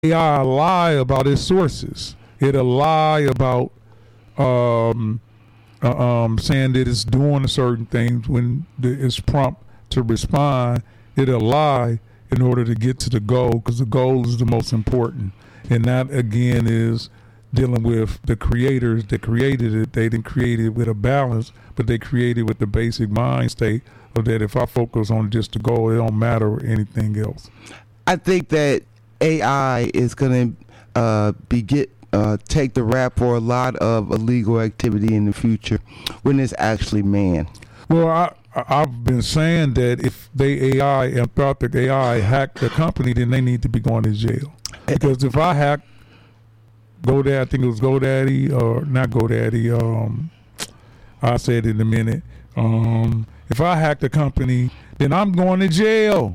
AI lie about its sources. It'll lie about saying that it's doing certain things when it's prompt to respond. It'll lie in order to get to the goal, because the goal is the most important. And that, again, is dealing with the creators that created it. They didn't create it with a balance, but they created with the basic mind state of that if I focus on just the goal, it don't matter anything else. I think that AI is going to take the rap for a lot of illegal activity in the future when it's actually man. Well, I've been saying that if they Anthropic AI, hack the company, then they need to be going to jail. Because if I hack GoDaddy, I think it was GoDaddy, or not GoDaddy, I'll say it in a minute. If I hack the company, then I'm going to jail.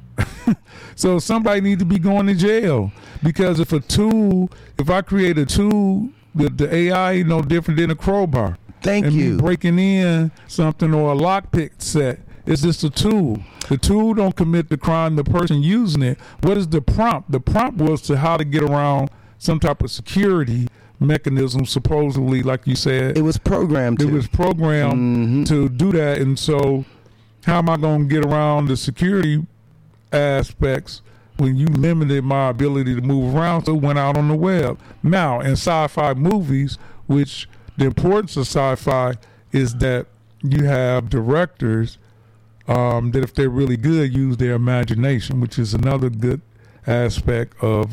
So somebody needs to be going to jail. Because if I create a tool, the AI ain't no different than a crowbar. Thank you. Breaking in something or a lockpick set, it's just a tool. The tool don't commit the crime, the person using it. What is the prompt? The prompt was to how to get around some type of security mechanism, supposedly, like you said. It was programmed to do that. And so how am I going to get around the security aspects when you limited my ability to move around? So it went out on the web. Now, in sci-fi movies, which the importance of sci-fi is that you have directors that, if they're really good, use their imagination, which is another good aspect of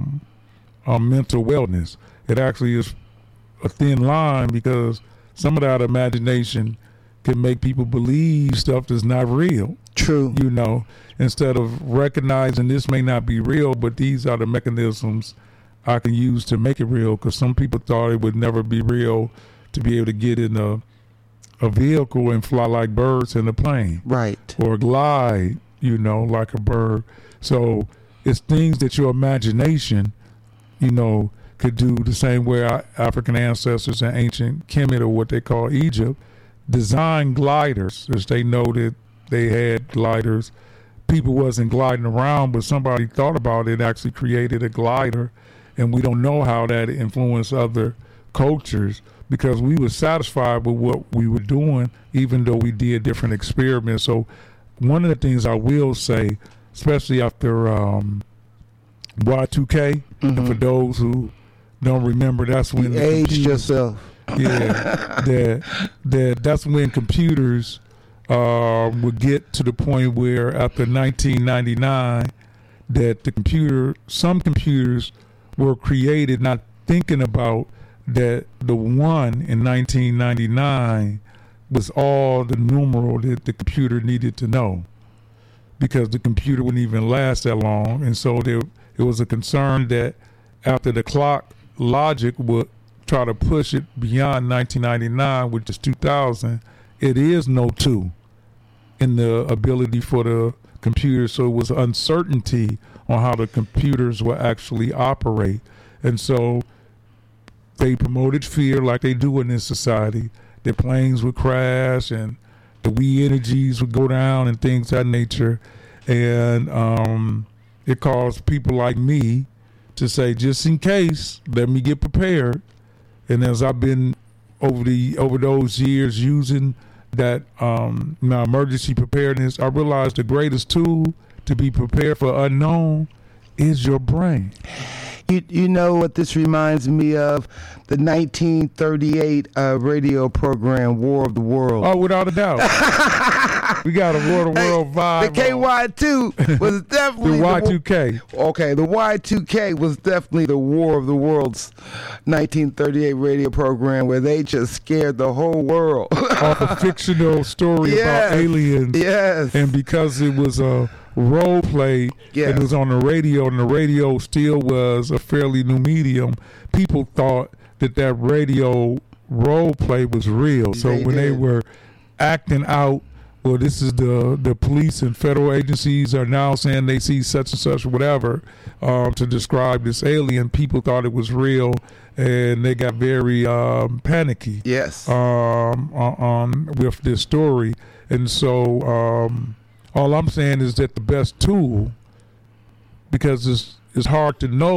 mental wellness. It actually is a thin line, because some of that imagination can make people believe stuff that's not real. True. Instead of recognizing this may not be real, but these are the mechanisms I can use to make it real, because some people thought it would never be real to be able to get in a vehicle and fly like birds in a plane. Right. Or glide, like a bird. So it's things that your imagination, could do, the same way our African ancestors in ancient Kemet, or what they call Egypt, designed gliders, as they know that they had gliders. People wasn't gliding around, but somebody thought about it, actually created a glider. And we don't know how that influenced other cultures, because we were satisfied with what we were doing, even though we did different experiments. So one of the things I will say, especially after Y2K, and for those who don't remember, that's when you aged yourself. Yeah, that's when computers would get to the point where after 1999, that some computers were created not thinking about that the one in 1999 was all the numeral that the computer needed to know, because the computer wouldn't even last that long. And so it was a concern that after the clock, logic would try to push it beyond 1999, which is 2000. It is no 2 in the ability for the computer. So it was uncertainty on how the computers will actually operate. And so they promoted fear like they do in this society. The planes would crash and the wee energies would go down and things of that nature. And it caused people like me to say, just in case, let me get prepared. And as I've been over those years using that my emergency preparedness, I realized the greatest tool to be prepared for unknown is your brain. You know what this reminds me of? The 1938 radio program, War of the World. Oh, without a doubt. We got a War of the World vibe. The KY2 was definitely the Y2K. Okay, the Y2K was definitely the War of the World's 1938 radio program, where they just scared the whole world. Off a fictional story about aliens. Yes. And because it was a role play, and it was on the radio, and the radio still was a fairly new medium, people thought that radio role play was real. So when they were acting out, well, this is the police and federal agencies are now saying they see such and such whatever to describe this alien, people thought it was real, and they got very panicky. Yes. With this story. And so all I'm saying is that the best tool, because it's hard to know